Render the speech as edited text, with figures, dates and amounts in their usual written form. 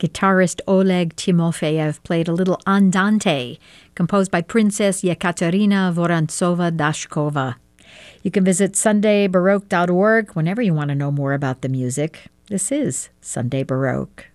Guitarist Oleg Timofeyev played a little Andante, composed by Princess Yekaterina Vorontsova-Dashkova. You can visit SundayBaroque.org whenever you want to know more about the music. This is Sunday Baroque.